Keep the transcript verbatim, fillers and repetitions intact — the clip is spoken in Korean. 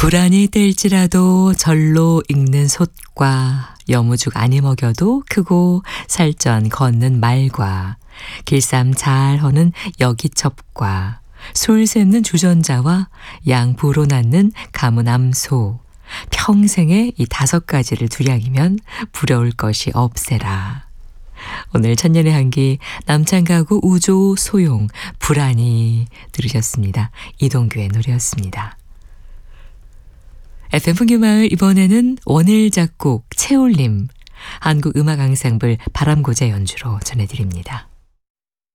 불안이 뗄지라도 절로 익는 솥과 여무죽 아니 먹여도 크고 살전 걷는 말과 길쌈 잘 허는 여기첩과 술 샘는 주전자와 양부로 낳는 가문암소 평생에 이 다섯 가지를 두량이면 부러울 것이 없세라. 오늘 천년의 한기 남창가구 우조 소용 불안이 들으셨습니다. 이동규의 노래였습니다. 에프엠 풍류마을 이번에는 원일 작곡 채울림 한국음악 앙상블 바람고자 연주로 전해드립니다.